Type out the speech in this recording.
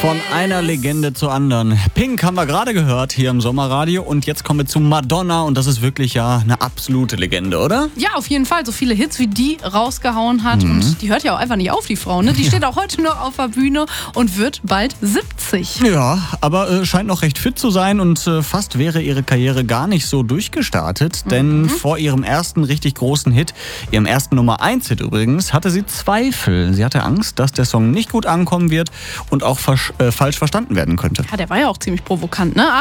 Von einer Legende zur anderen. Pink haben wir gerade gehört hier im Sommerradio und jetzt kommen wir zu Madonna und das ist wirklich ja eine absolute Legende, oder? Ja, auf jeden Fall. So viele Hits, wie die rausgehauen hat und die hört ja auch einfach nicht auf, die Frau. Ne? Die steht auch heute noch auf der Bühne und wird bald 70. Ja, aber scheint noch recht fit zu sein und fast wäre ihre Karriere gar nicht so durchgestartet, denn vor ihrem ersten richtig großen Hit, ihrem ersten Nummer-1-Hit übrigens, hatte sie Zweifel. Sie hatte Angst, dass der Song nicht gut ankommen wird und auch falsch verstanden werden könnte. Ja, der war ja auch ziemlich provokant, ne?